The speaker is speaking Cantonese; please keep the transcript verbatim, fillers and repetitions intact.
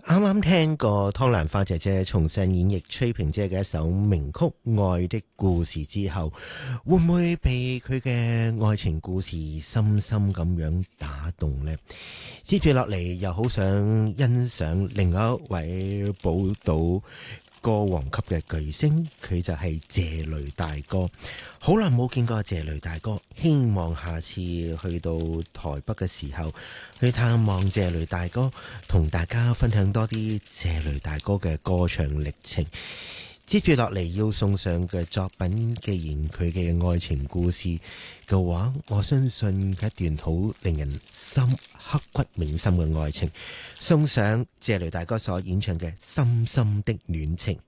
啱啱聽過湯蘭花姐姐重新演繹崔萍姐嘅一首名曲《愛的故事》之後，會唔會被佢嘅愛情故事深深咁樣打動呢？接住落嚟又好想欣賞另外一位寶島歌王級嘅巨星，佢就係謝雷大哥。好耐冇見過謝雷大哥，希望下次去到台北嘅時候去探望謝雷大哥，同大家分享多啲謝雷大哥嘅歌唱歷程。接住落嚟要送上嘅作品，既然佢嘅愛情故事嘅話，我相信一段好令人心刻骨銘心嘅愛情，送上謝雷大哥所演唱嘅《深深的戀情》。